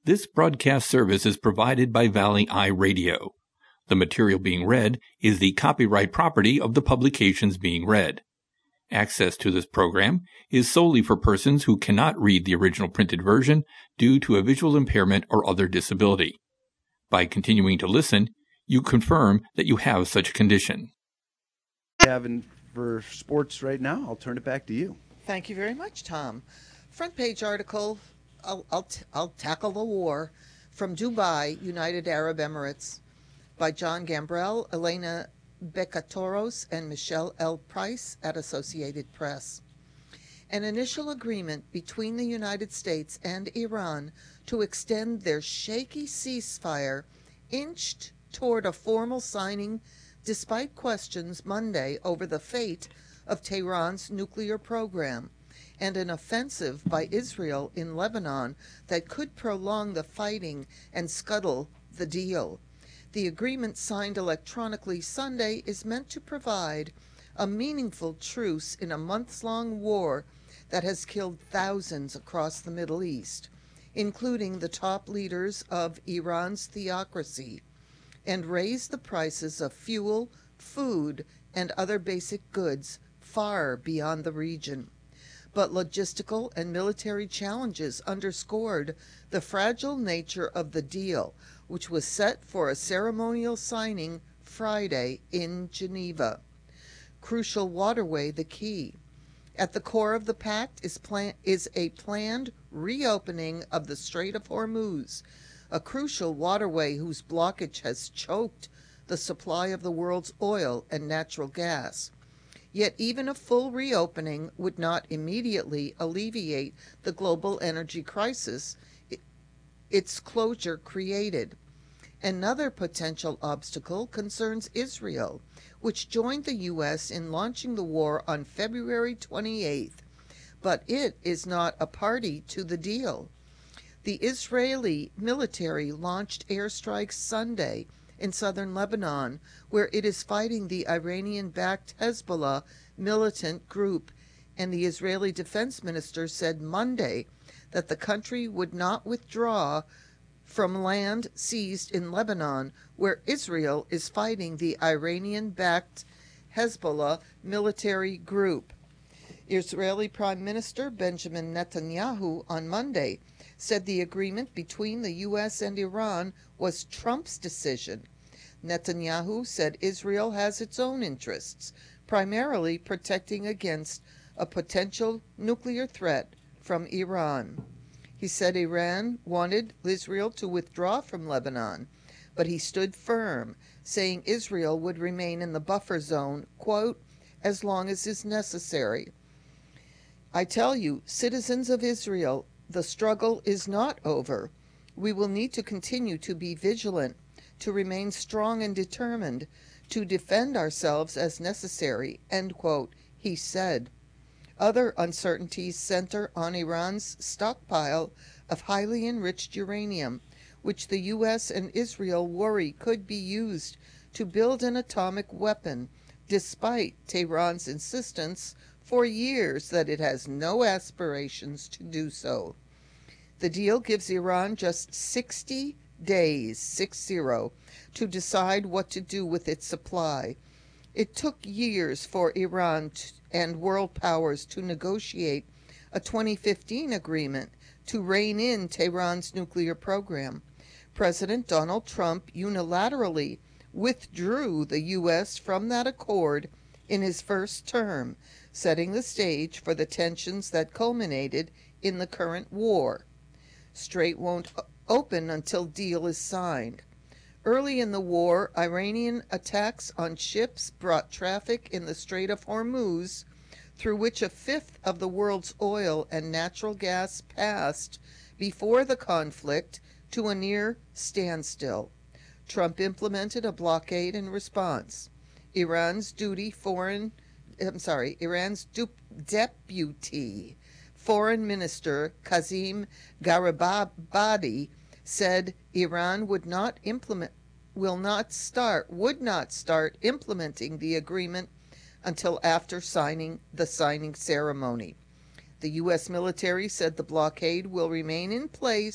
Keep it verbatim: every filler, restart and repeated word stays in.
This broadcast service is provided by Valley Eye Radio. The material being read is the copyright property of the publications being read. Access to this program is solely for persons who cannot read the original printed version due to a visual impairment or other disability. By continuing to listen, you confirm that you have such a condition. Having for sports right now, I'll turn it back to you. Thank you very much, Tom. Front page article, I'll, I'll, t- I'll tackle the war from Dubai, United Arab Emirates, by John Gambrell, Elena Becatoros, and Michelle L. Price at Associated Press. An initial agreement between the United States and Iran to extend their shaky ceasefire inched toward a formal signing despite questions Monday over the fate of Tehran's nuclear program and an offensive by Israel in Lebanon that could prolong the fighting and scuttle the deal. The agreement signed electronically Sunday is meant to provide a meaningful truce in a months-long war that has killed thousands across the Middle East, including the top leaders of Iran's theocracy, and raised the prices of fuel, food, and other basic goods far beyond the region. But logistical and military challenges underscored the fragile nature of the deal, which was set for a ceremonial signing Friday in Geneva. Crucial waterway the key. At the core of the pact is, plan- is a planned reopening of the Strait of Hormuz, a crucial waterway whose blockage has choked the supply of the world's oil and natural gas. Yet even a full reopening would not immediately alleviate the global energy crisis its closure created. Another potential obstacle concerns Israel, which joined the U S in launching the war on February twenty-eighth, but it is not a party to the deal. The Israeli military launched airstrikes Sunday in southern Lebanon, where it is fighting the Iranian-backed Hezbollah militant group, and the Israeli defense minister said Monday that the country would not withdraw from land seized in Lebanon, where Israel is fighting the Iranian-backed Hezbollah military group. Israeli Prime Minister Benjamin Netanyahu on Monday said the agreement between the U S and Iran was Trump's decision. Netanyahu said Israel has its own interests, primarily protecting against a potential nuclear threat from Iran. He said Iran wanted Israel to withdraw from Lebanon, but he stood firm, saying Israel would remain in the buffer zone, quote, as long as is necessary. I tell you, citizens of Israel, the struggle is not over. We will need to continue to be vigilant, to remain strong and determined, to defend ourselves as necessary, end quote, he said. Other uncertainties center on Iran's stockpile of highly enriched uranium, which the U S and Israel worry could be used to build an atomic weapon, despite Tehran's insistence for years that it has no aspirations to do so. The deal gives Iran just sixty days, six zero, to decide what to do with its supply. It took years for Iran to, and world powers to negotiate a twenty fifteen agreement to rein in Tehran's nuclear program. President Donald Trump unilaterally withdrew the U S from that accord in his first term, setting the stage for the tensions that culminated in the current war. Strait won't open until deal is signed. Early in the war, Iranian attacks on ships brought traffic in the Strait of Hormuz, through which a fifth of the world's oil and natural gas passed before the conflict, to a near standstill. Trump implemented a blockade in response. Iran's duty foreign, I'm sorry, Iran's du- deputy foreign minister Kazim Garibabadi said Iran would not implement, will not start, would not start implementing the agreement until after signing the signing ceremony. The U S military said the blockade will remain in place